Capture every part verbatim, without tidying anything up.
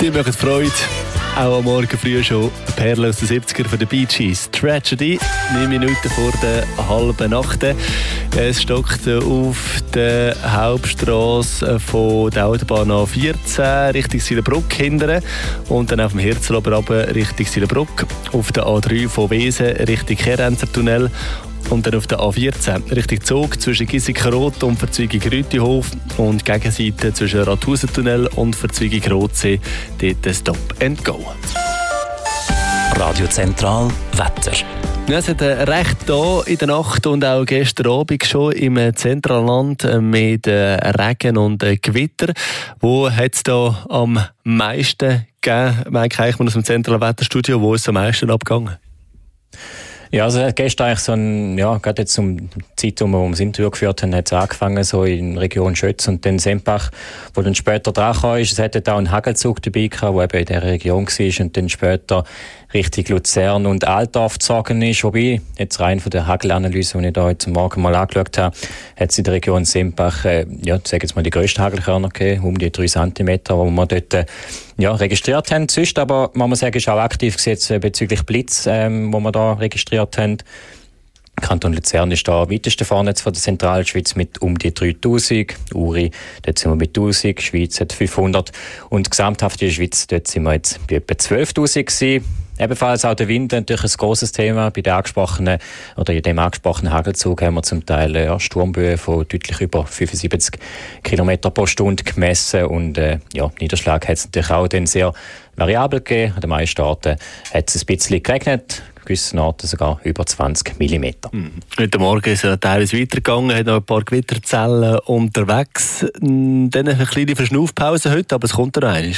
Die machen Freude. Auch am Morgen früh schon Perle aus den siebziger von den Bee Gees. Tragedy, neun Minuten vor der halben Nacht. Es stockt auf der Hauptstrasse von der Autobahn A vierzehn Richtung Sielenbruck hinten und dann auf dem Herzlober runter Richtung Sielenbruck. Auf der A drei von Wesen Richtung Kehrenzertunnel. Und dann auf der A vierzehn Richtung Zug zwischen Giesikenrot und Verzweigung Rütihof und Gegenseite zwischen Rathausentunnel und Verzweigung Rotsee, dort Stop and Go. Radio Zentral Wetter. Ja, es hat recht da in der Nacht und auch gestern Abend schon im Zentralland mit Regen und Gewitter. Wo hat es da am meisten gegeben? Mike Eichmann aus dem Zentralen Wetterstudio, wo ist es am meisten abgegangen? Ja, also gestern eigentlich so ein, ja, gerade jetzt zum Zeitraum, wo wir das Interview geführt haben, hat es angefangen, so in der Region Schötz und dann Sempach, wo dann später dran kam. Es hatte auch einen Hagelzug dabei gehabt, der eben in dieser Region war und dann später Richtung Luzern und Altdorf gezogen ist. Wobei, jetzt rein von der Hagelanalyse, die ich da heute Morgen mal angeschaut habe, hat es in der Region Sempach, äh, ja, ich sage jetzt mal, die grössten Hagelkörner gegeben, um die drei Zentimeter, die wir dort äh, ja, registriert haben. Sonst aber, man muss sagen, ist auch aktiv gesetzt äh, bezüglich Blitz, ähm, wo wir da registriert haben. Kanton Luzern ist da am weitesten vorne jetzt von der Zentralschweiz mit um die dreitausend. Uri, dort sind wir mit tausend, Schweiz hat fünfhundert. Und gesamthaft in der Schweiz, dort sind wir jetzt bei etwa zwölftausend gewesen. Ebenfalls auch der Wind natürlich ein grosses Thema. Bei der angesprochenen, oder in dem angesprochenen Hagelzug haben wir zum Teil ja, Sturmböen von deutlich über fünfundsiebzig Kilometer pro Stunde gemessen. Und äh, ja, Niederschlag hat es natürlich auch dann sehr variabel gegeben. An den meisten Orten hat es ein bisschen geregnet. An gewissen Orten sogar über zwanzig Millimeter. Mhm. Heute Morgen ist es teilweise weitergegangen, hat noch ein paar Gewitterzellen unterwegs. Dann eine kleine Verschnaufpause heute, aber es kommt noch einmal.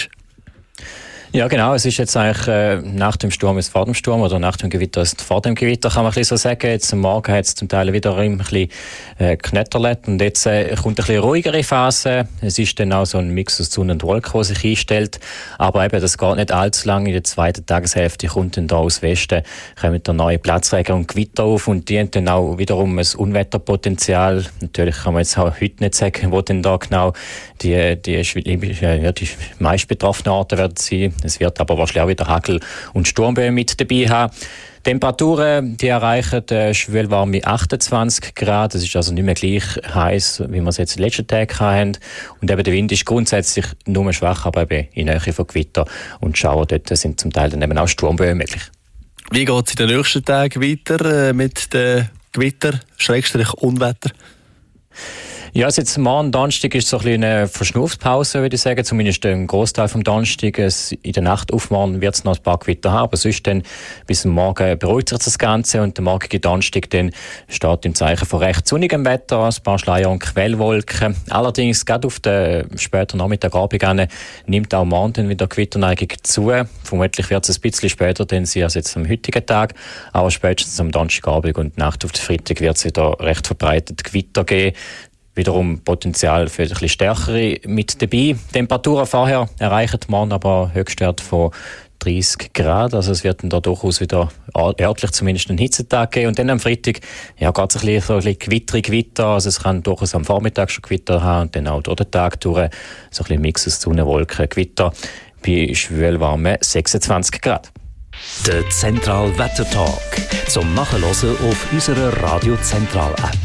Ja, genau. Es ist jetzt eigentlich äh, nach dem Sturm ist vor dem Sturm oder nach dem Gewitter ist vor dem Gewitter, kann man ein bisschen so sagen. Jetzt am Morgen hat es zum Teil wieder ein bisschen äh, geknetterlet und jetzt äh, kommt eine bisschen ruhigere Phase. Es ist dann auch so ein Mix aus Sonne und Wolken, der sich einstellt. Aber eben, das geht nicht allzu lange. In der zweiten Tageshälfte kommt dann da aus Westen, kommen dann neue Platzregen und Gewitter auf und die haben dann auch wiederum ein Unwetterpotenzial. Natürlich kann man jetzt auch heute nicht sagen, wo denn da genau die, die, die, ja, die meist betroffenen Orte werden sein. Es wird aber wahrscheinlich auch wieder Hagel und Sturmböen mit dabei haben. Temperaturen, die erreichen äh, schwülwarme achtundzwanzig Grad. Das ist also nicht mehr gleich heiß, wie wir es jetzt in den letzten Tagen hatten. Und eben der Wind ist grundsätzlich nur schwach, aber eben in Nähe von Gewitter und Schauer. Dort sind zum Teil dann eben auch Sturmböen möglich. Wie geht es in den nächsten Tagen weiter äh, mit den Gewitter, Schrägstrich Unwetter? Ja, also jetzt morgen Donnerstag ist so ein bisschen eine Verschnaufspause, würde ich sagen. Zumindest ein Großteil vom Donnerstag. In der Nacht auf morgen wird es noch ein paar Gewitter haben, aber sonst dann bis zum Morgen beruhigt sich das Ganze und der morgige Donnerstag dann steht im Zeichen von recht sonnigem Wetter, ein paar Schleier und Quellwolken. Allerdings, gerade auf den späten Nachmittagabend an, nimmt auch morgen dann wieder Gewitterneigung zu. Vermutlich wird es ein bisschen später dann sein als jetzt am heutigen Tag, aber spätestens am Donnerstagabend und Nacht auf den Freitag wird es wieder recht verbreitet Gewitter geben. Wiederum Potenzial für ein bisschen stärkere mit dabei. Temperaturen vorher erreichen morgen aber Höchstwert von dreißig Grad. Also es wird dann da durchaus wieder örtlich zumindest einen Hitzetag geben. Und dann am Freitag ja, geht es ein bisschen, so ein bisschen gewitterig Gewitter. Also es kann durchaus am Vormittag schon Gewitter haben und dann auch durch den Tag durch. So ein bisschen Mix aus Sonne, Wolken, Gewitter bei schwülwarmen sechsundzwanzig Grad. Der Zentral Wetter Talk zum Nachhören auf unserer Radio Zentral App.